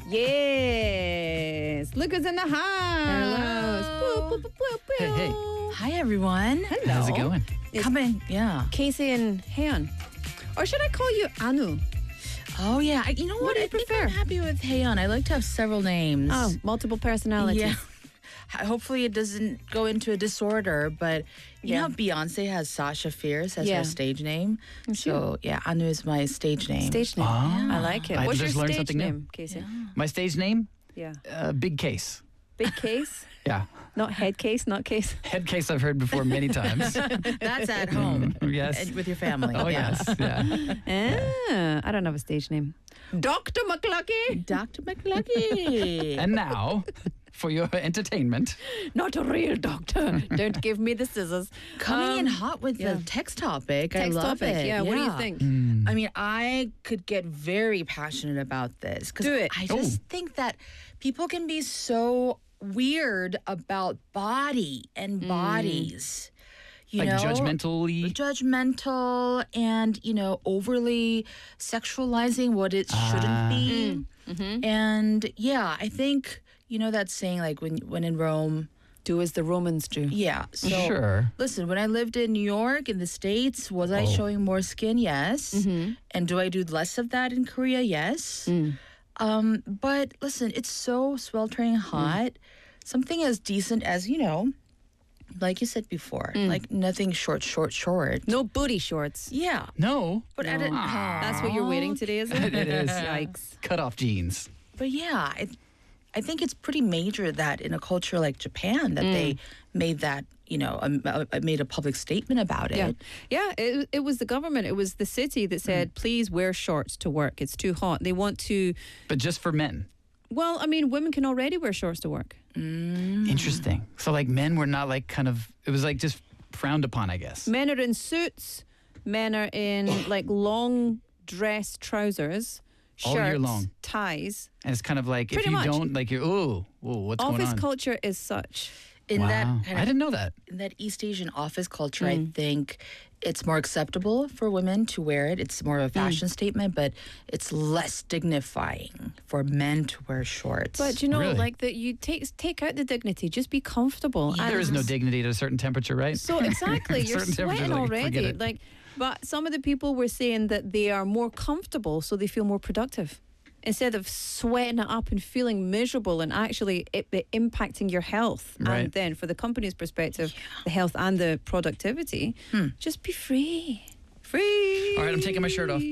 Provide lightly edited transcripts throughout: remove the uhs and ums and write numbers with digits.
Yes. Look who's in the house. Hello. Hey. Hi, everyone. Hello. How's it going? Coming, yeah. Casey and Haeyeon. Or should I call you Anu? Oh, yeah. You know what? do you I think prefer? I'm happy with Haeyeon. I like to have several names. Oh, multiple personalities. yeah. Hopefully it doesn't go into a disorder, but you know how Beyonce has Sasha Fierce as Yeah. her stage name? So, yeah, Anu is my stage name. Stage name. Oh. I like it. I What's your just learned stage something new. name, Casey? My stage name? Yeah. Big Case. Big case, Yeah. not head case, not case. Head Case I've heard before many times. That's at home. Yes. And with your family. Oh, yes. Yeah. I don't have a stage name. Dr. McLucky. Dr. McLucky. And now, for your entertainment, Not a real doctor. Don't give me the scissors. Coming in hot with the text topic. I Text love topic. it. Yeah, what do you think? I mean, I could get very passionate about this because Do it. I just think that people can be so weird about body and bodies. You like know? judgmentally. Judgmental and, overly sexualizing what it shouldn't be. And yeah, I think, that saying like when in Rome, Do as the Romans do. yeah. So Sure. listen, when I lived in New York, in the States, was I showing more skin? Yes. And do I do less of that in Korea? Yes. But listen, it's so sweltering hot. Something as decent as, like you said before, like nothing short. No booty shorts. Yeah. No. But I didn't. That's what you're wearing today, is it? It is. Yikes. Cut off jeans. But yeah, I think it's pretty major that in a culture like Japan that they made that, made a public statement about it. Yeah. It was the government. It was the city that said, please wear shorts to work. It's too hot. They want to. But just for men. Well, I mean, women can already wear shorts to work. Interesting. So like men were not like it was like just frowned upon, I guess. Men are in suits. Men are in like long dress trousers, All year shirts, long. ties. And it's kind of like if Pretty you much. don't like you're what's going Office on? culture is such. In Wow. that kind I of didn't know that. in that East Asian office culture, I think it's more acceptable for women to wear it. It's more of a fashion statement, but it's less dignifying for men to wear shorts. But Really? like that, you take out the dignity. Just be comfortable. Yeah. And There is no dignity at a certain temperature, right? So exactly, you're Certain temperatures, sweating like, forget already. it. But some of the people were saying that they are more comfortable, so they feel more productive. Instead of sweating it up and feeling miserable and actually it impacting your health. Right. And then for the company's perspective, the health and the productivity, just be free. Free. All right, I'm taking my shirt off.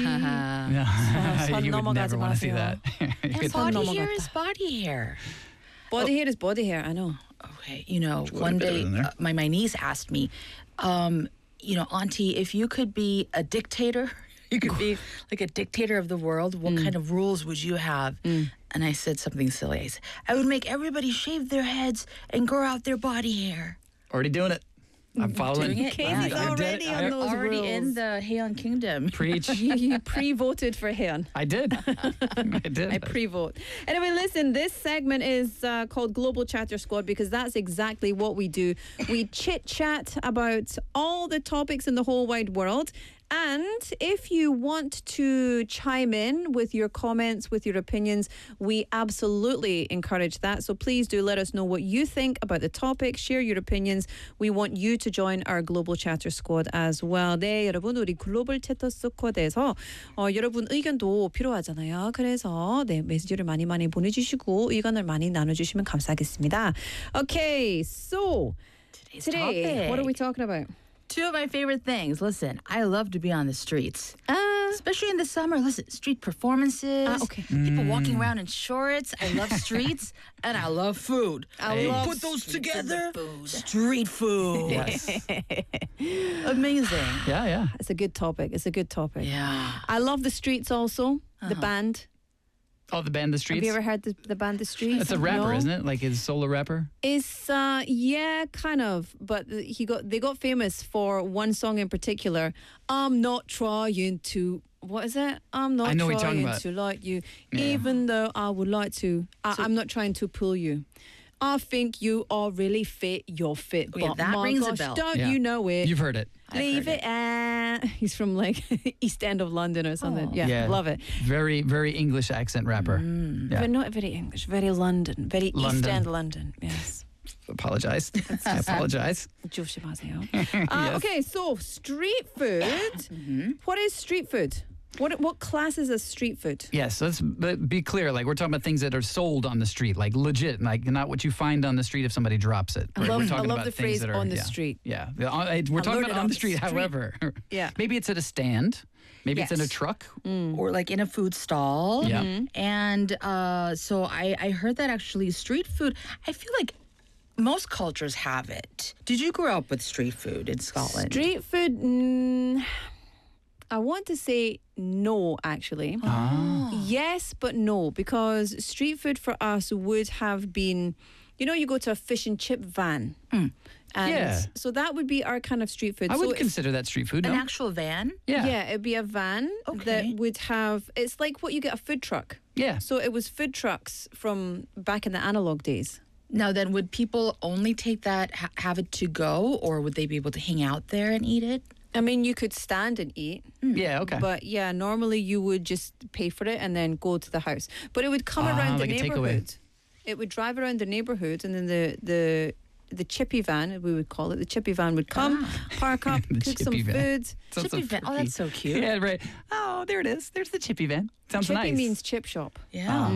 손 You would never want to see 넘어가지 that. and It's body not hair normal. is body hair. Body hair is body hair, I know. Okay, one day my niece asked me, Auntie, if you could be a dictator, you could be like a dictator of the world, what kind of rules would you have? And I said something silly. I said, I would make everybody shave their heads and grow out their body hair. Already doing it. I'm following. Doing it? Casey's I did already it. on those Already rules. in the Haeyeon Kingdom. Preach. You pre-voted for him. I did. I did. I pre-vote. Anyway, listen, this segment is called Global Chatter Squad because that's exactly what we do. We chit-chat about all the topics in the whole wide world. And if you want to chime in with your comments, with your opinions, we absolutely encourage that. So please do let us know what you think about the topic. Share your opinions. We want you to join our Global Chatter Squad as well. 네, 여러분 우리 글로벌 채터 스쿼드에서 여러분 의견도 필요하잖아요. 그래서 네, 메시지를 많이 보내주시고 의견을 많이 나눠주시면 감사하겠습니다. Okay, so today, topic. what are we talking about? Two of my favorite things. Listen, I love to be on the streets. Especially in the summer. Listen, street performances. Okay. People walking around in shorts. I love streets and I love food. I love Put those streets and together. food. Street food. Yes. Amazing. Yeah. It's a good topic. It's a good topic. Yeah. I love the Streets also, the band. Oh, the band The Streets? Have you ever heard the band The Streets? It's a rapper, No? isn't it? Like his solo rapper? It's yeah, kind of. But they got famous for one song in particular. I'm not trying to. What is it? I'm not I know what you're talking trying about. to like you, Yeah. even though I would like to. I'm not trying to pull you. I think you are really fit. You're fit. yeah, but that my rings a gosh, bell. Don't Yeah. you know it? You've heard it. Leave it. He's from like East End of London or something. Yeah, love it. Very, very English accent rapper. Yeah. But not very English. Very London. Very East London. End London. Yes. Apologize. I apologize. Okay, so street food. What is street food? What classes as street food? Yes, let's be clear. Like, we're talking about things that are sold on the street, like legit, like not what you find on the street if somebody drops it. I Right? love, We're talking I love about the things phrase that are, on the yeah. street. Yeah, we're talking learned about it on the street. street. However, Yeah. maybe it's at a stand, maybe it's in a Yes. truck. Or like in a food stall. Yeah. And so I heard that actually street food, I feel like most cultures have it. Did you grow up with street food in Scotland? Street food, I want to say no, actually. Yes, but no, because street food for us would have been, you go to a fish and chip van. And Yeah. so that would be our kind of street food. I so would if- consider that street food. An No? actual van? Yeah, it'd be a van Okay. that would have, it's like what you get a food truck. Yeah. So it was food trucks from back in the analog days. Now then, would people only take that, have it to go, or would they be able to hang out there and eat it? I mean, you could stand and eat. Yeah, okay. But yeah, normally you would just pay for it and then go to the house. But it would come around the like a takeaway. neighborhood. It would drive around the neighborhood, and then the chippy van, we would call it, the chippy van would come, park up, The cook some chippy van. food. Sounds so Chippy van. Oh, freaky. that's so cute. Yeah, right. Oh, there it is. There's the chippy van. Sounds Chippy nice. means chip shop. Yeah.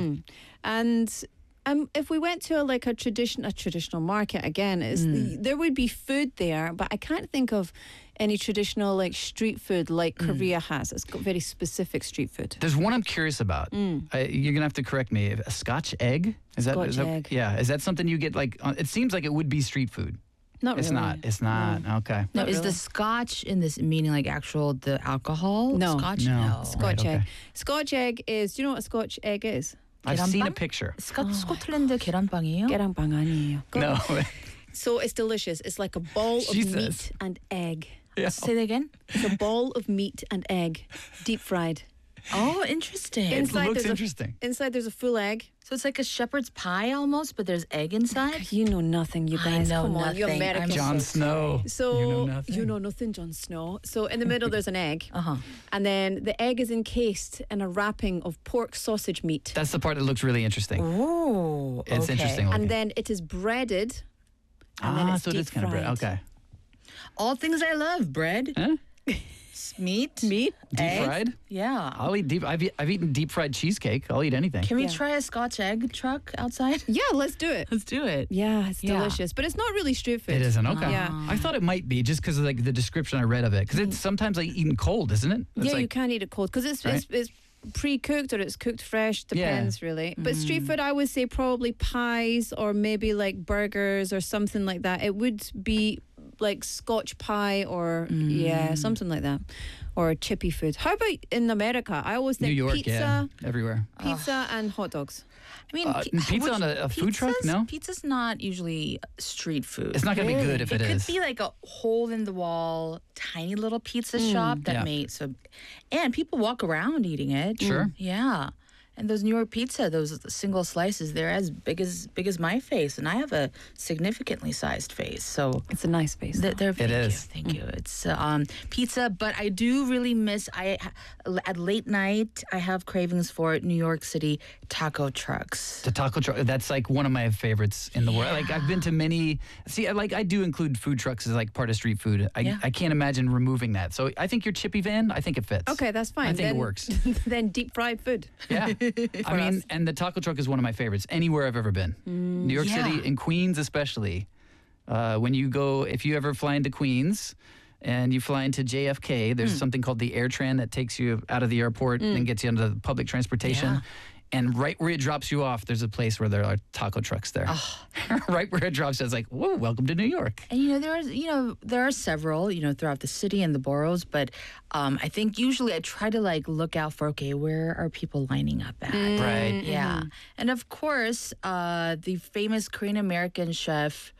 And if we went to a traditional market again, there would be food there, but I can't think of any traditional like street food like Korea has. It's got very specific street food. There's one I'm curious about. You're gonna have to correct me. A Scotch egg? Is that? Scotch egg. Yeah. Is that something you get like? It seems like it would be street food. Not It's really. not. It's not. Okay. Now, Not is really. the Scotch in this meaning like the alcohol? No. Scotch? No. Scotch Right, egg. okay. Scotch egg is. Do you know what a Scotch egg is? I've seen a 계란빵? picture. 스코틀랜드 계란빵이에요? 계란빵 아니에요. No. So it's delicious. It's like a ball of Jesus. meat and egg. Yeah. Say that again? It's a ball of meat and egg, deep fried. Oh, interesting. It looks there's interesting. Inside there's a full egg. So it's like a shepherd's pie almost, but there's egg inside? You know nothing, you I guys. know Come on, you're nothing. American. I'm Jon Snow. So you know nothing. you know nothing, Jon Snow. So in the middle there's an egg, Uh-huh. and then the egg is encased in a wrapping of pork sausage meat, That's the part that looks really interesting. Oh, It's interesting looking. and then it is breaded, and then it's so it deep is kind of bread. fried. Okay. All things I love. Bread, Huh? meat. Meat. Deep Eggs? fried? Yeah. I'll eat deep. I've eaten deep fried cheesecake. I'll eat anything. Can we Yeah. try a Scotch egg truck outside? Yeah, let's do it. Let's do it. Yeah, it's Yeah. delicious, but it's not really street food. It isn't okay. Yeah. I thought it might be just because of like the description I read of it. Because it's sometimes like eaten cold, isn't it? It's Yeah, you like, can't eat it cold because it's, Right. it's pre-cooked or it's cooked fresh. Depends really. But street Mm. food, I would say probably pies or maybe like burgers or something like that. It would be like Scotch pie or yeah, something like that, or chippy food. How about in America? I always New think York, pizza, yeah, everywhere. pizza and hot dogs. I mean, pizza on a food truck? No? Pizza's not usually street food. It's not gonna be good if it is. could be like a hole in the wall, tiny little pizza shop that Yeah. made and people walk around eating it. Sure. Yeah. And those New York pizza, those single slices, they're as big as my face, and I have a significantly sized face, so It's a nice face. they're It is. Thank you. It's pizza, but I do really miss. At late night, I have cravings for New York City taco trucks. The taco truck, that's like one of my favorites in the world. Like I've been to many, I do include food trucks as like part of street food. I can't imagine removing that. So I think your chippy van, I think it fits. Okay, that's fine. I think Then- it works. Then deep fried food. Yeah. I mean, and the taco truck is one of my favorites anywhere I've ever been. New York Yeah. City, in Queens especially. When you go, if you ever fly into Queens and you fly into JFK, there's something called the AirTran that takes you out of the airport and gets you into the public transportation. Yeah. And right where it drops you off, there's a place where there are taco trucks there. Right where it drops you, it's like, whoa, welcome to New York. And there are several throughout the city and the boroughs, but I think usually I try to look out for where are people lining up at. Right. Yeah, and of course the famous Korean American chef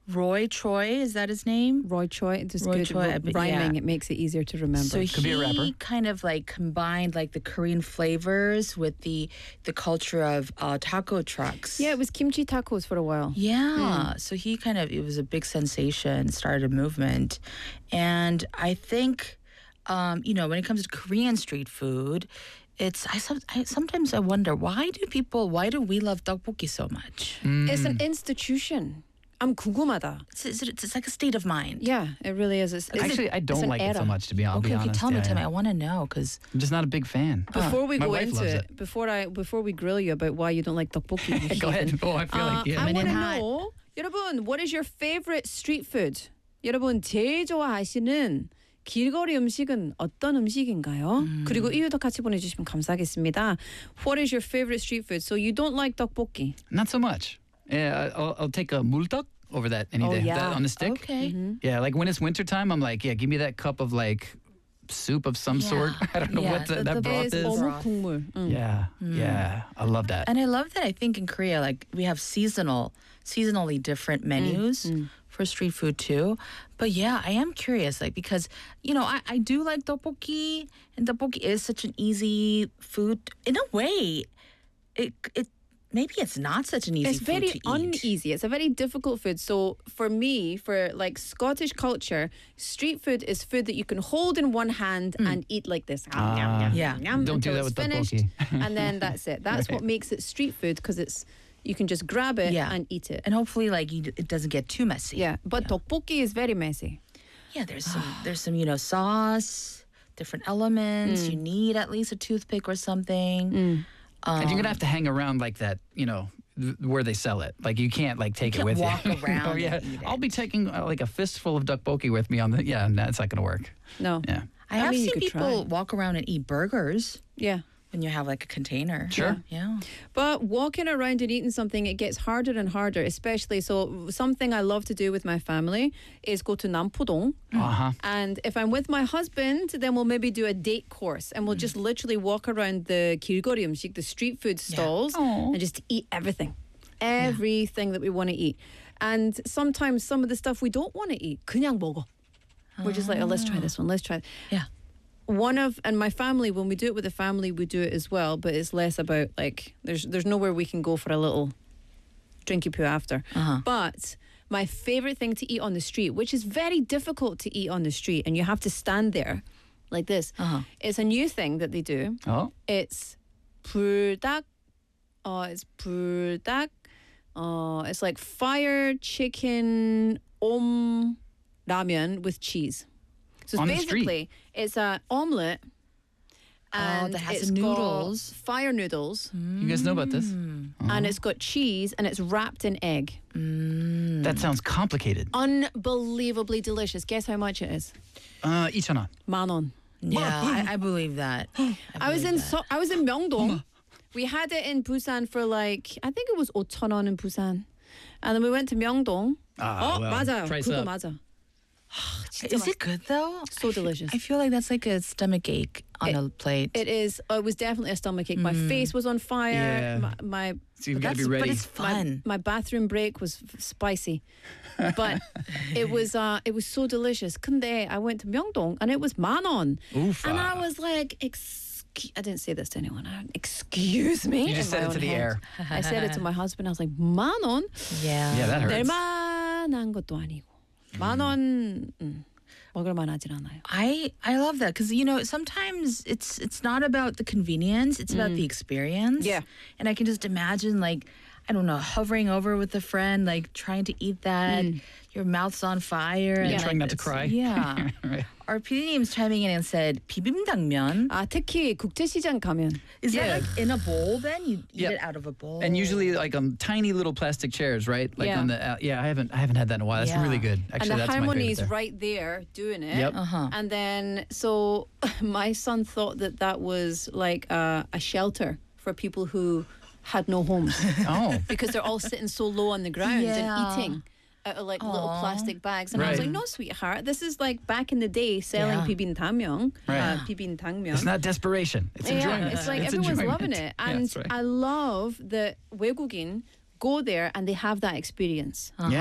Roy Choi, is that his name? Roy Choi, it's just Roy good Choi, but rhyming. yeah. It makes it easier to remember. So Could be a rapper. he kind of like combined like the Korean flavors with the culture of taco trucks. yeah, it was kimchi tacos for a while. Yeah. So it was a big sensation, started a movement. And I think, when it comes to Korean street food, sometimes I wonder, why do we love tteokbokki so much? It's an institution. I'm 궁금하다. It's like a state of mind. Yeah, it really is. Actually, I don't like it so much, to be honest. Okay, tell me. Yeah. I want to know because I'm just not a big fan. Before we My go wife into loves it, before we grill you about why you don't like tteokbokki, you Go ahead. heathen, Oh, I feel like, yeah. I want to hot. know, 여러분, what is your favorite street food? 여러분 제일 좋아하시는 길거리 음식은 어떤 음식인가요? 그리고 이유도 같이 보내주시면 감사하겠습니다. What is your favorite street food? So you don't like tteokbokki? Not so much. Yeah, I'll take a multak over that any day. yeah. That on the stick. okay. Yeah, like when it's wintertime, I'm like, yeah, give me that cup of like soup of some sort. I don't know Yeah, what that the broth It's is. broth. 어묵국물. Yeah, I love that. And I love that. I think in Korea, like we have seasonally different menus for street food too. But yeah, I am curious, like because I do like tteokbokki, and tteokbokki is such an easy food in a way. It maybe it's not such an easy It's food very to eat. uneasy. It's a very difficult food. So for me, for like Scottish culture, street food is food that you can hold in one hand and eat like this. Yeah. Don't do until that it's with finished, tteokbokki. and then that's it. That's what makes it street food because you can just grab it Yeah. and eat it. And hopefully, like it doesn't get too messy. Yeah, but tteokbokki is very messy. Yeah, there's some sauce, different elements. You need at least a toothpick or something. And you're gonna have to hang around like that, where they sell it. Like you can't like take it with walk you. around Oh, and yeah. eat I'll it. be taking like a fistful of tteokbokki with me on the. Yeah, that's not gonna work. No. Yeah. I have mean, you seen could people try. walk around and eat burgers Yeah. when you have like a container. Sure. Yeah. But walking around and eating something, it gets harder and harder, especially. So something I love to do with my family is go to Nampodong. And if I'm with my husband, then we'll maybe do a date course and we'll just literally walk around the 길거리 음식, the street food stalls, and just eat everything. Everything that we want to eat. And sometimes some of the stuff we don't want to eat, 그냥 먹어. We're just like, oh, let's try this one, let's try it. Yeah. And my family, when we do it with the family, we do it as well, but it's less about like there's nowhere we can go for a little drinky poo after. But my favorite thing to eat on the street, which is very difficult to eat on the street, and you have to stand there like this, it's a new thing that they do. Oh. It's 불닭. It's 불닭. It's like fire chicken ramen with cheese. So On the it's street? basically it's an omelet and that has it's noodles. got fire noodles You guys know about this? and it's got cheese and it's wrapped in egg. That sounds complicated. Unbelievably delicious. Guess how much it is? 2,000원. 10,000원. Yeah, I believe that. I was in Myeongdong. We had it in Busan for like I think it was 5,000원 in Busan. And then we went to Myeongdong. Well, 맞아요. price 그거 up. 맞아. Is it good though? So delicious. I feel like that's like a stomach ache on a plate. It is. It was definitely a stomach ache. My face was on fire. Yeah. My So you've got to be ready. But it's fun. my bathroom break was spicy, but it was so delicious. 근데 I went to Myeongdong and it was 10,000원, Oof. and I was like, I didn't say this to anyone. Excuse me. You just in my said it own to the head. air. I said it to my husband. I was like, 10,000원? Yeah. Yeah, that hurts. 낼만한 것도 아니고 10,000원 먹을만하진 않아요. I love that because sometimes it's not about the convenience, it's about the experience. Yeah. And I can just imagine like I don't know, hovering over with a friend, like trying to eat that. Your mouth's on fire. Yeah. And Trying not to it's- cry. Yeah. Right. Our PD님's chiming in and said 비빔당면. 특히 국제시장 가면 Is that like in a bowl then? You eat Yep. it out of a bowl. And usually like on tiny little plastic chairs, right? Like Yeah. on the I haven't had that in a while. That's Yeah. really good. and Actually, the that's my harmony's favorite there. right there doing it. Yep. And then, so my son thought that was like a shelter for people who had no homes Oh. because they're all sitting so low on the ground Yeah. and eating out of like little Aw. plastic bags. And I was Right. like, no, sweetheart, this is like back in the day selling Yeah. 비빔당면. Right. 비빔당면. It's not desperation. It's Yeah, enjoyment. it's like everyone's enjoyment. loving it. Yeah, And that's right. I love that 외국인 go there and they have that experience. Yeah.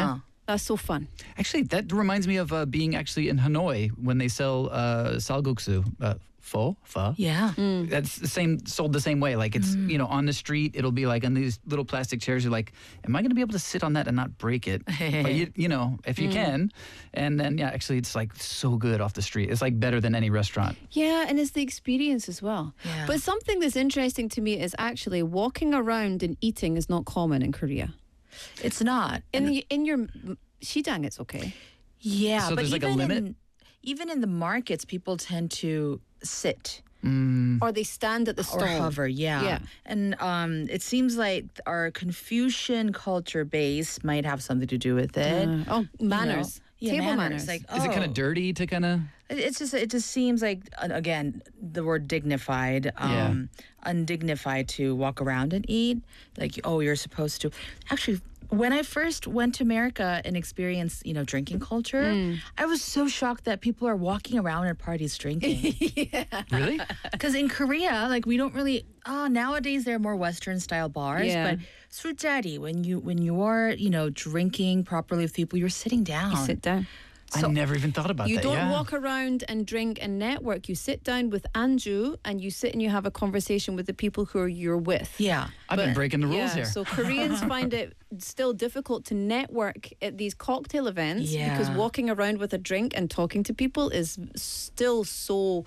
That's so fun. Actually, that reminds me of being actually in Hanoi when they sell salguksu, pho. Yeah. That's the same, sold the same way. Like it's, on the street, it'll be like on these little plastic chairs. You're like, am I going to be able to sit on that and not break it? But if you can. And then, actually it's like so good off the street. It's like better than any restaurant. Yeah, and it's the experience as well. Yeah. But something that's interesting to me is actually walking around and eating is not common in Korea. It's not. In your shijang, it's okay. Yeah, So but there's like a limit? Even in the markets, people tend to sit Or they stand at the or stall. hover. Yeah. And it seems like our Confucian culture base might have something to do with it. Manners. Yeah, Table manners. Like, Is it kind of dirty to kind of... It just seems like, again, the word dignified, undignified to walk around and eat. Like, you're supposed to. Actually, when I first went to America and experienced, drinking culture, I was so shocked that people are walking around at parties drinking. Really? Because in Korea, like, we don't really. Nowadays there are more Western style bars, Yeah. but 술jari, when you are drinking properly with people, you're sitting down. You sit down. I never even thought about You that. don't walk around and drink and network. You sit down with Anju and you sit and you have a conversation with the people who you're with. Yeah. I've been breaking the rules Yeah, here. so Koreans find it still difficult to network at these cocktail events because Yeah. walking around with a drink and talking to people is still so,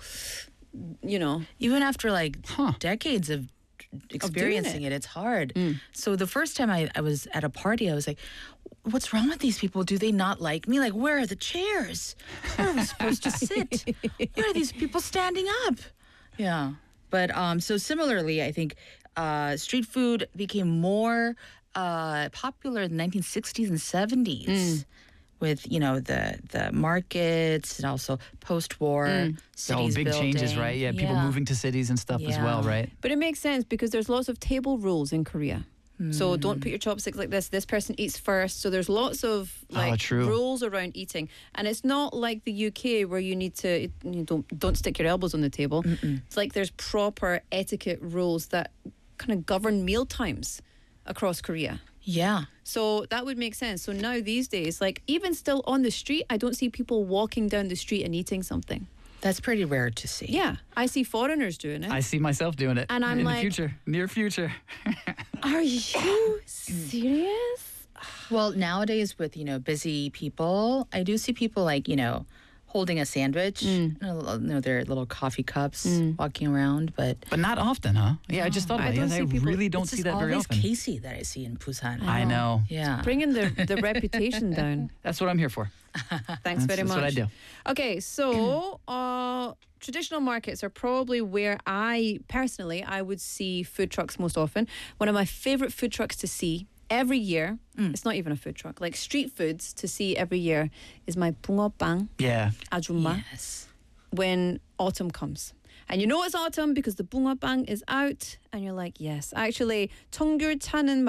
Even after like decades of experiencing it, it's hard. So the first time I was at a party, I was like, what's wrong with these people? Do they not like me? Like, where are the chairs? Where are we supposed to sit? Where are these people standing up? Yeah. But so similarly, I think street food became more popular in the 1960s and 70s. With the markets and also post-war cities big changes, building. right? Yeah, people moving to cities and stuff as well, Yeah. right? But it makes sense because there's lots of table rules in Korea. So don't put your chopsticks like this. This person eats first. So there's lots of true. rules around eating, and it's not like the UK where you need to don't stick your elbows on the table. It's like there's proper etiquette rules that kind of govern meal times across Korea. Yeah. So that would make sense. So now these days, like even still on the street, I don't see people walking down the street and eating something. That's pretty rare to see. Yeah, I see foreigners doing it. I see myself doing it And I'm in like- the future, near future. Are you serious? Well, nowadays with, busy people, I do see people like, holding a sandwich, their little coffee cups, walking around, but But not often, huh? Yeah, I just thought I about don't it. see I people- really don't it's see just that very always often. Casey that I see in Busan. I know. Yeah. Bringing the reputation down. That's what I'm here for. Thanks very That's much. what I do. Okay, so traditional markets are probably where I would see food trucks most often. One of my favorite food trucks to see every year, it's not even a food truck, like street foods to see every year is my 붕어빵 Yeah. 아줌마 Yes. when autumn comes. And you know it's autumn because the 붕어빵 is out and you're like, yes. Actually, 청귤 차는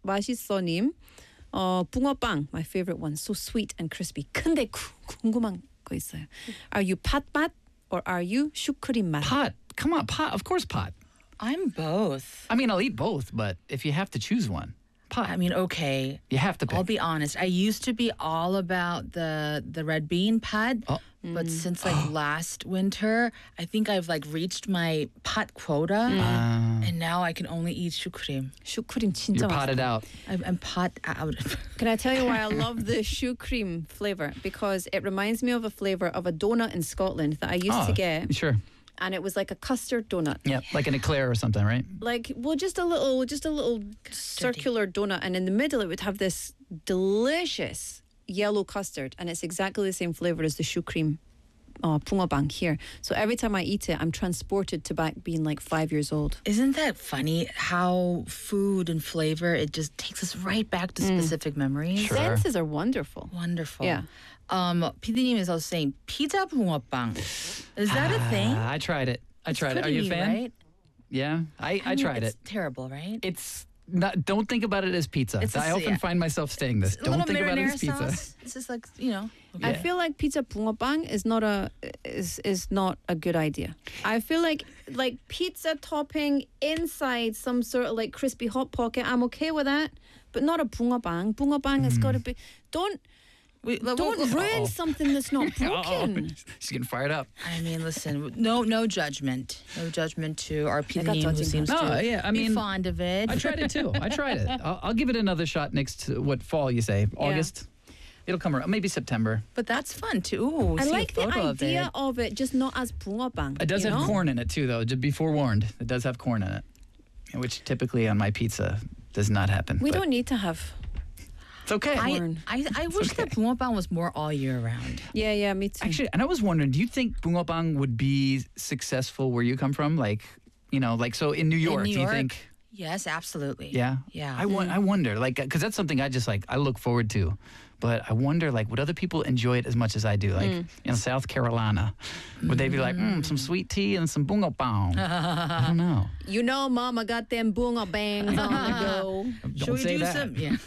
맛있어님 붕어빵, my favorite one. So sweet and crispy. 근데 궁금한 거 있어요. Are you 팥 맛 or are you 슈크림 맛? Pot. Come on, pot. Of course, pot. I'm both. I mean, I'll eat both, but if you have to choose one, pot. I mean, okay. You have to pick. I'll be honest. I used to be all about the red bean pad, Oh. but since like last winter, I think I've like reached my pot quota, and now I can only eat 슈크림. 슈크림 진짜 You're 맛있어. potted out. I'm pot out. Can I tell you why I love the 슈크림 flavor? Because it reminds me of a flavor of a donut in Scotland that I used to get, Sure. and it was like a custard donut. Yeah, like an eclair or something, right? Like, well, just a little circular donut, and in the middle it would have this delicious yellow custard, and it's exactly the same flavor as the 슈크림 붕어빵 here. So every time I eat it, I'm transported to back being like 5 years old. Isn't that funny how food and flavor, it just takes us right back to specific memories? Sure. Senses are wonderful. Wonderful. Yeah. PD님 is also saying pizza 붕어빵. Is that a thing? I tried it. I tried it. Are Pretty you a neat, fan? Right? Yeah, I mean, tried it's it. terrible, right? It's not. Don't think about it as pizza. It's I often yeah. find myself saying this. A Don't little think about it marinara as pizza. sauce. It's just like, I Yeah. feel like pizza 붕어빵 is not a good idea. I feel like pizza topping inside some sort of like crispy hot pocket. I'm okay with that, but not a 붕어빵. 붕어빵 has got to be. Don't ruin something that's not broken. She's getting fired up. I mean, listen, no judgment. No judgment to our PD님 who seems to be fond of it. I tried it too. I'll give it another shot next to what fall you say? August? It'll come around. Maybe September. But that's fun too. Ooh, I see like a the photo idea of it, just not as bungeoppang. It does have corn in it too, though. Just be forewarned. It does have corn in it, which typically on my pizza does not happen. We don't need to have. It's okay. I wish that bungeoppang was more all year round. Yeah, me too. Actually, and I was wondering, do you think bungeoppang would be successful where you come from? Like, so in New York, do you think? Yes, absolutely. Yeah? Yeah. I wonder, like, because that's something I look forward to. But I wonder, like, would other people enjoy it as much as I do? Like, in South Carolina, would they be like, some sweet tea and some bungeoppang? I don't know. You know, Mama got them bungeoppangs on the go. Don't say that. Some? Yeah.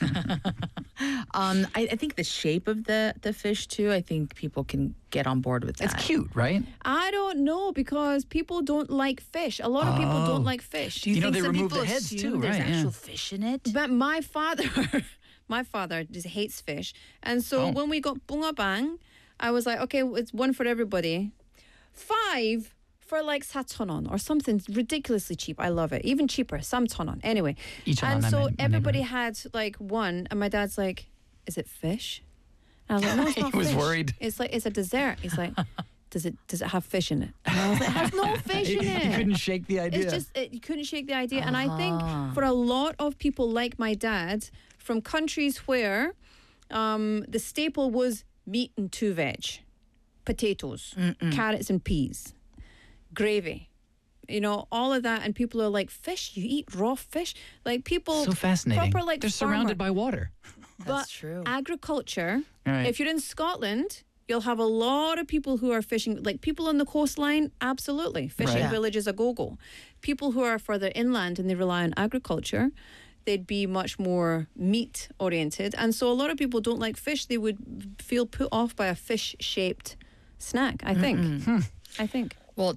I think the shape of the fish, too, I think people can get on board with that. It's cute, right? I don't know, because people don't like fish. A lot of people don't like fish. Do you think they some remove people the heads, assume too, there's right? actual fish in it? But my father just hates fish. And so when we got bungeoppang, I was like, okay, it's one for everybody. 5 for like 4,000원 or something ridiculously cheap. I love it. Even cheaper, 3,000원. Anyway. And so everybody had like one, and my dad's like, is it fish? And I was like, no, it's not He was fish. worried. It's like, it's a dessert. He's like, does it have fish in it? And I was like, it has no fish in it. You couldn't shake the idea. It's just, you couldn't shake the idea. And I think for a lot of people like my dad, from countries where the staple was meat and 2 veg, potatoes, carrots and peas, gravy, all of that. And people are like, fish? You eat raw fish? Like people, so fascinating. proper like they're surrounded by water. That's true. Agriculture, Right. if you're in Scotland, you'll have a lot of people who are fishing, like people on the coastline, absolutely. Fishing Right. villages a go-go. People who are further inland and they rely on agriculture, they'd be much more meat-oriented. And so a lot of people don't like fish. They would feel put off by a fish-shaped snack, I think. I think. Well,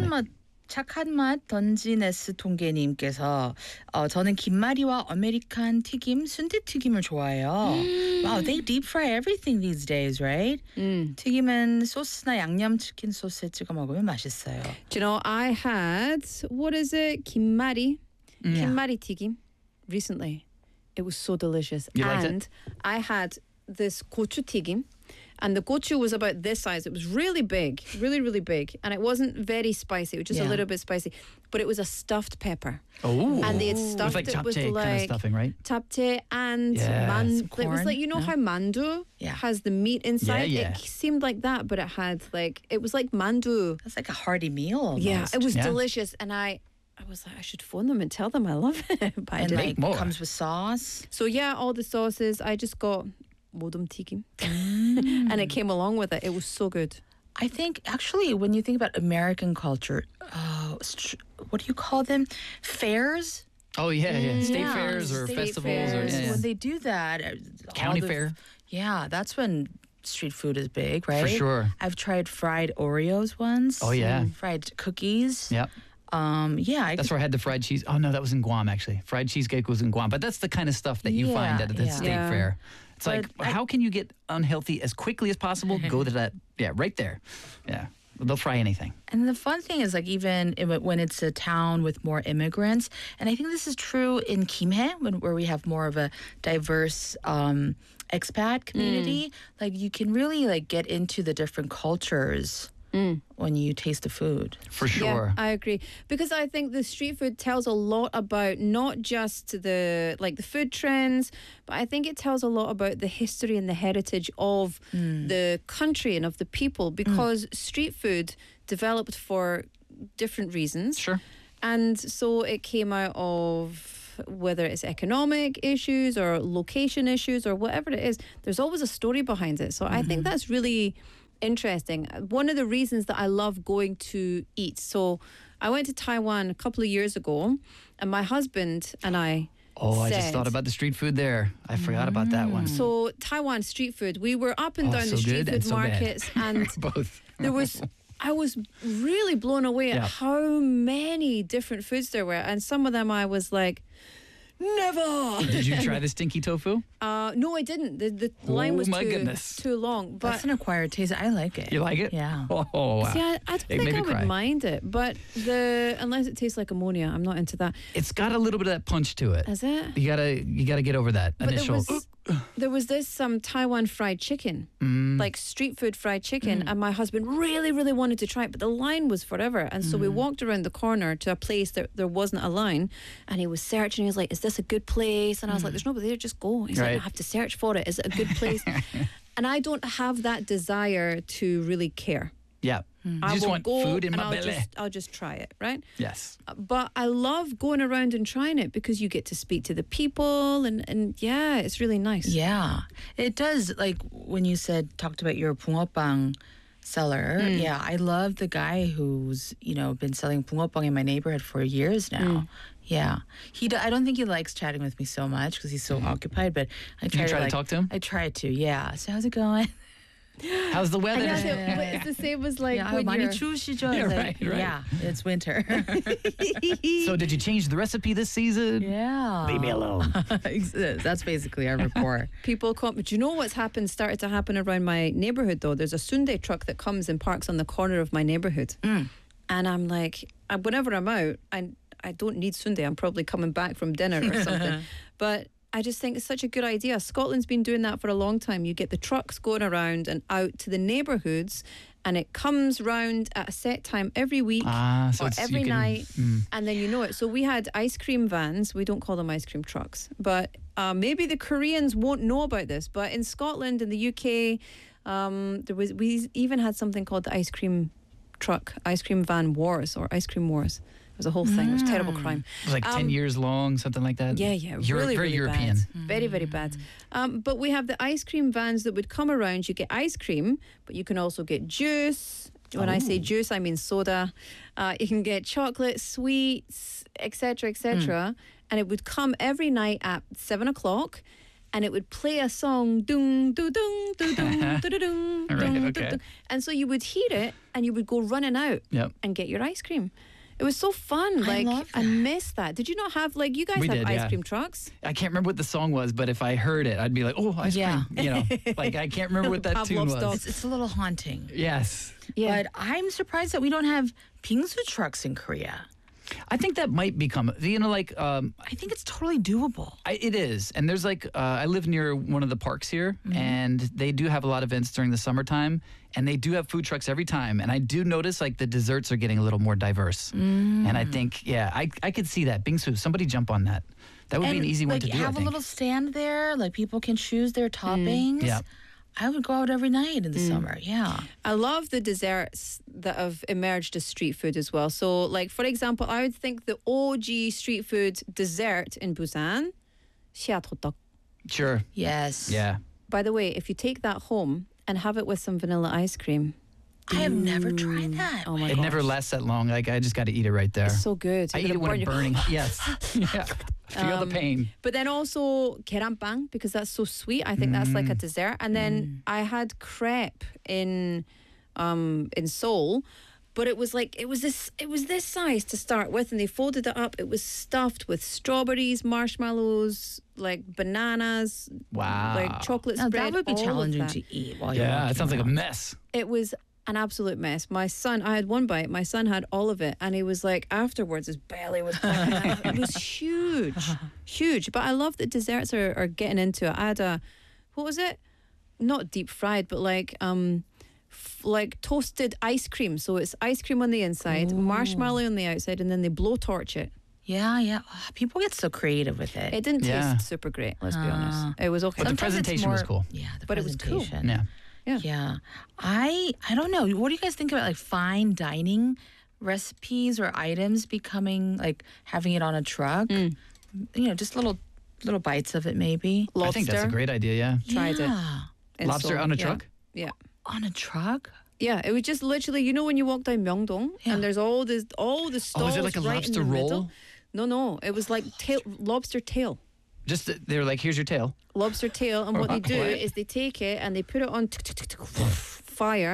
착한 맛 던지네스 통계님께서 저는 김말이와 아메리칸 튀김, 순대 튀김을 좋아해요. Wow, they deep fry everything these days, right? 튀김은 소스나 양념 치킨 소스에 찍어 먹으면 맛있어요. Do you know, I had, what is it? Kimari. Kimari 튀김 recently. It was so delicious. You liked it? And I had this gochu 튀김. And the gochu was about this size. It was really big, really, really big. And it wasn't very spicy. It was just a little bit spicy. But it was a stuffed pepper. Oh. And they had stuffed like it with japchae like kind of stuffing, right? Japchae and Yeah. it was corn, like, how mandu has the meat inside? Yeah. It seemed like that, but it had it was like mandu. That's like a hearty meal almost. Yeah, it was Yeah. delicious. And I was like, I should phone them and tell them I love it. But I And didn't. like more. comes with sauce. So yeah, all the sauces. I just got modum 튀김. And it came along with it. It was so good. I think actually when you think about American culture, what do you call them? Fairs? Oh, yeah. State Yeah, fairs or state festivals. fairs. Or, When they do that, County all the- fair. Yeah, that's when street food is big, right? sure. I've tried fried Oreos once. Oh, yeah. Fried cookies. Yep. That's where I had the fried cheese. Oh, no, that was in Guam, actually. Fried cheesecake was in Guam. But that's the kind of stuff that you find at the Yeah. state Yeah. fair. It's But like, how can you get unhealthy as quickly as possible? Go to that. Yeah, right there. Yeah. They'll fry anything. And the fun thing is, like, even when it's a town with more immigrants, and I think this is true in Kimhae, where we have more of a diverse expat community, like, you can really, like, get into the different cultures when you taste the food. For sure. Yeah, I agree. Because I think the street food tells a lot about not just the food trends, but I think it tells a lot about the history and the heritage of the country and of the people, because street food developed for different reasons. Sure. And so it came out of whether it's economic issues or location issues or whatever it is, there's always a story behind it. So I think that's really interesting. One of the reasons that I love going to eat. So I went to Taiwan a couple of years ago, and my husband and I I just said- thought about the street food there. I forgot about that one. So Taiwan street food, we were up and down so the street good and food so bad. markets, and Both. I was really blown away at how many different foods there were. And some of them I was like, Never. Did you try the stinky tofu? No, I didn't. The line was my goodness. too long. But That's an acquired taste. I like it. You like it? Yeah. Oh, wow. see, I don't It think made I me would cry. mind it. But unless it tastes like ammonia, I'm not into that. It's got a little bit of that punch to it. Is it? You gotta get over that But initial. there was this Taiwan fried chicken, like street food fried chicken, and my husband really, really wanted to try it, but the line was forever. And so we walked around the corner to a place that there wasn't a line, and he was searching. He was like, "Is this a good place?" And I was like, "There's nobody there. Just go." He's like, Right. "I have to search for it. Is it a good place?" And I don't have that desire to really care. Yeah. I You just will want go food in and my belly. I'll just try it, right? Yes. But I love going around and trying it because you get to speak to the people and yeah, it's really nice. Yeah, it does. Like when you talked about your 붕어빵 seller. Yeah, I love the guy who's been selling 붕어빵 in my neighborhood for years now. Yeah, I don't think he likes chatting with me so much because he's so occupied. But I try try to talk to him? I try to. Yeah. So how's it going? How's the weather? It's the same as like Yeah, when 많이 you're... 추우시죠? Yeah, It's right. Yeah, it's winter. So did you change the recipe this season? Yeah. Leave me alone. That's basically our rapport. People come. Do you know what's started to happen around my neighborhood though? There's a Sunday truck that comes and parks on the corner of my neighborhood, and I'm like, whenever I'm out, I don't need Sunday. I'm probably coming back from dinner or something, but I just think it's such a good idea. Scotland's been doing that for a long time. You get the trucks going around and out to the neighbourhoods, and it comes round at a set time every week So or it's- you every can- night, and then you know it. So we had ice cream vans. We don't call them ice cream trucks, but maybe the Koreans won't know about this. But in Scotland, in the UK, we even had something called the ice cream van wars or ice cream wars. It was a whole thing. It was a terrible crime. It was like 10 years long, something like that. Yeah, really, very really European. bad. Very, very bad. But we have the ice cream vans that would come around. You get ice cream, but you can also get juice. When I say juice, I mean soda. You can get chocolate, sweets, etc., etc. And it would come every night at 7:00. And it would play a song, dung, dung, dung, dung, dung, dung, dung, Right, dung, okay. dung. And so you would hear it, and you would go running out Yep. and get your ice cream. It was so fun. I Like love I that. miss that. Did you not have you guys We have did, ice yeah. cream trucks? I can't remember what the song was, but if I heard it, I'd be like, "Oh, ice Yeah. cream!" Like I can't remember what that tune Pavlov's was. dog. It's a little haunting. Yes, Yeah. But I'm surprised that we don't have bingsu trucks in Korea. I think that might become. I think it's totally doable. It is, and there's I live near one of the parks here, and they do have a lot of events during the summertime, and they do have food trucks every time. And I do notice the desserts are getting a little more diverse, and I think I could see that bingsu. Somebody jump on that. That would be an easy one to do. Have I think. a little stand there, people can choose their toppings. Yeah. I would go out every night in the summer. Yeah. I love the desserts that have emerged as street food as well. So, for example, I would think the OG street food dessert in Busan, 시앗호떡. Sure. Yes. Yeah. By the way, if you take that home and have it with some vanilla ice cream, I have never tried that. oh my It gosh, never lasts that long. I just got to eat it right there. it's so good. I You're eat it gonna when burn it's your- burning. Yes. Yeah. Feel the pain. But then also 계란빵, because that's so sweet. I think that's like a dessert. And then I had crepe in Seoul, but it was this size to start with, and they folded it up. It was stuffed with strawberries, marshmallows, bananas, Wow. chocolate Now, spread. that would be all of challenging that. to eat while you're Yeah, walking it sounds like a around. mess. It was an absolute mess. My son, I had one bite. My son had all of it, and he was afterwards, his belly was popping out. It was huge. But I love that desserts are getting into it. I had what was it? Not deep fried, but toasted ice cream. So it's ice cream on the inside, marshmallow on the outside, and then they blowtorch it. Yeah. People get so creative with it. It didn't Yeah. taste super great. Let's be honest. It was okay. But the Sometimes it's presentation was more- cool. Yeah, the But it was cool. presentation. Yeah. Yeah. I don't know. What do you guys think about fine dining recipes or items becoming having it on a truck? Just little bites of it maybe. I think that's a Lobster. great idea. Yeah. Tried it. Yeah. in Lobster Seoul. on a Yeah. truck? Yeah. On a truck? Yeah, it was just literally, when you walk down Myeongdong Yeah. and there's all the stalls like a right lobster in the roll? middle. No, it was like lobster tail. Just they're like, here's your tail. Lobster tail, and what they do What? is they take it and they put it on fire,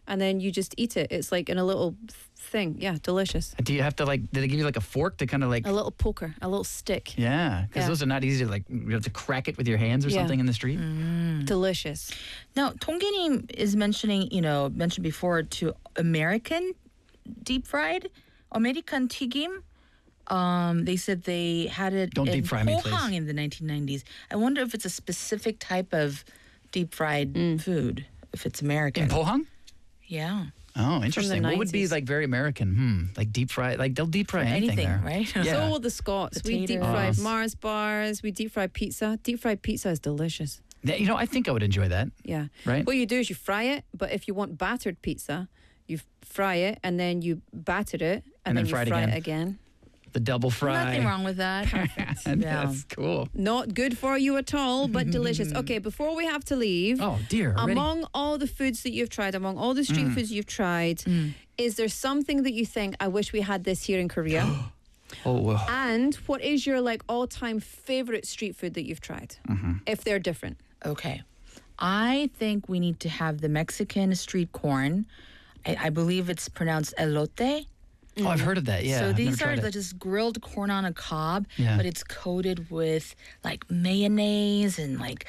and then you just eat it. It's like in a little thing. Yeah, delicious. Do you have to like? Did they give you like a fork to kind of like? A little poker, a little stick. Yeah, because Yeah. those are not easy to like. You have to crack it with your hands or Yeah. something in the street. Delicious. Now, Tonggenim is mentioned before to American deep fried, American 튀김. They said they had it Don't in deep fry me, please. Pohang in the 1990s. I wonder if it's a specific type of deep fried food, if it's American. In Pohang? Yeah. Oh, interesting. What would be 90s. like very American? Like deep fry. Like they'll deep fry anything, there. right? Yeah. So will the Scots. We deep Potatoes. fried Mars bars. We deep fried pizza. Deep fried pizza is delicious. You know, I think I would enjoy that. Yeah. Right. What you do is you fry it, but if you want battered pizza, you fry it and then you batter it and then you fry fry it it again. The double fry. Nothing wrong with that. And Yeah. That's cool. Not good for you at all, but delicious. Okay, before we have to leave, Oh dear. Already? among all the foods that you've tried, among all the street foods you've tried, is there something that you think, I wish we had this here in Korea? Oh, well. And what is your like all-time favorite street food that you've tried? If they're different. Okay. I think we need to have the Mexican street corn. I believe it's pronounced elote. Oh, I've heard of that. Yeah. So I've these never are tried like it. just grilled corn on a cob, Yeah. but it's coated with like mayonnaise and like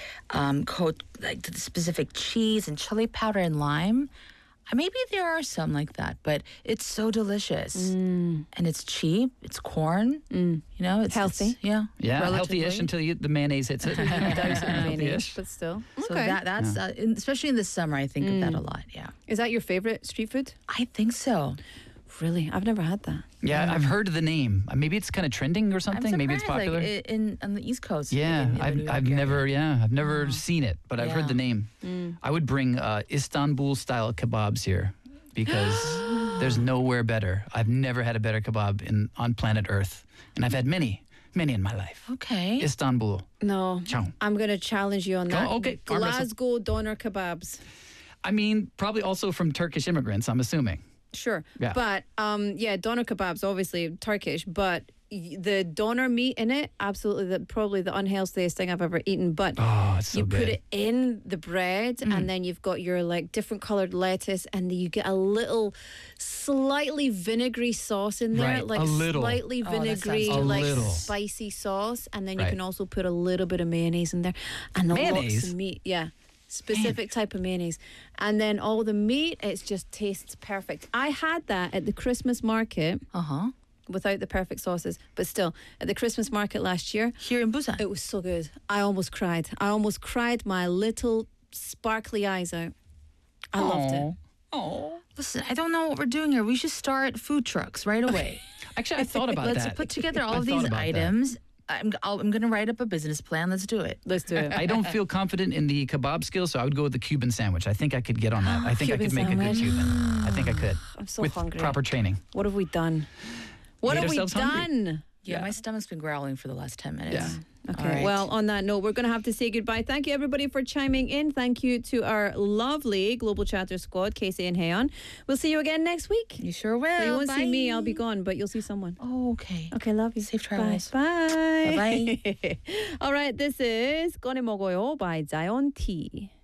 the specific cheese and chili powder and lime. Maybe there are some like that, but it's so delicious and it's cheap. It's corn, you know, it's Healthy. yeah, Yeah, relatively. healthy-ish until the mayonnaise hits it. Douse it in mayonnaise, Healthy-ish. but still. So Okay. that's especially in the summer, I think of that a lot. Yeah, Is that your favorite street food? I think so. Really? I've never had that. Yeah, I've heard of the name. Maybe it's kind of trending or something. I'm Maybe it's surprised, popular. like, on the East Coast. Yeah, in the New York area. I've never seen it, but I've heard the Yeah. name. I would bring Istanbul style kebabs here because there's nowhere better. I've never had a better kebab on planet Earth, and I've had many in my life. Okay. Istanbul. No. Ciao. I'm going to challenge you on Go, that. okay, arm wrestle. Glasgow doner kebabs. I mean, probably also from Turkish immigrants, I'm assuming. Sure. Yeah. But doner kebabs, obviously Turkish, but the doner meat in it, absolutely probably the unhealthiest thing I've ever eaten. But Oh, it's so you good. put it in the bread and then you've got your like different colored lettuce and you get a little slightly vinegary sauce in there. Right, Like a little. slightly Oh, that sounds vinegary, A like little. spicy sauce. And then you Right. can also put a little bit of mayonnaise in there. And lots Mayonnaise? of meat. Yeah. Specific type of mayonnaise. And then all the meat, it just tastes perfect. I had that at the Christmas market without the perfect sauces, but still, at the Christmas market last year, Here in Busan. it was so good. I almost cried. I almost cried my little sparkly eyes out. I loved it. Oh. Listen, I don't know what we're doing here. We should start food trucks right away. Actually, I thought about Let's that. put together all I of thought these about that. items. I'm going to write up a business plan. Let's do it. Let's do it. I don't feel confident in the kebab skills, so I would go with the Cuban sandwich. I think I could get on that. I think I Cuban could make a good sandwich. Cuban. I think I could. I'm so with hungry. proper training. What have we done? What Made have we ourselves hungry. done? Yeah, my stomach's been growling for the last 10 minutes. Yeah. Okay. All right. Well, on that note, we're going to have to say goodbye. Thank you, everybody, for chiming in. Thank you to our lovely Global Chatter squad, Casey and Hayon. We'll see you again next week. You sure will. Well, you won't see me. I'll be Bye. gone, but you'll see someone. Oh, okay. Okay, love you. Safe travels. Bye. Bye-bye. All right, this is 꺼내 먹어요 by Zion T.